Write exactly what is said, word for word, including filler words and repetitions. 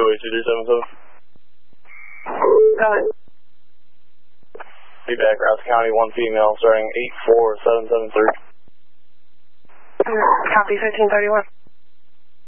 eight two three seven seven. Got it. Feedback, Rouse County, one female, starting eight four seven seven three. Copy, fifteen thirty-one.